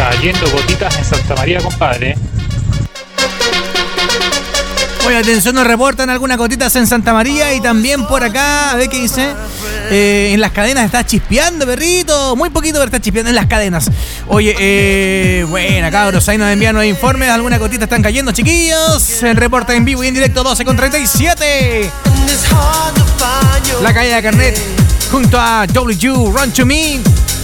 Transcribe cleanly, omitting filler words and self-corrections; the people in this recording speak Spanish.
Cayendo gotitas en Santa María, compadre. Oye, atención, nos reportan algunas gotitas en Santa María y también por acá, a ver qué dice. En las cadenas está chispeando, perrito. Muy poquito, pero está chispeando en las cadenas. Oye, buena, cabros. Ahí nos envían los informes. Algunas gotitas están cayendo, chiquillos. El reporte en vivo y en directo 12:37. La caída de Carnet junto a WU, Run to Me.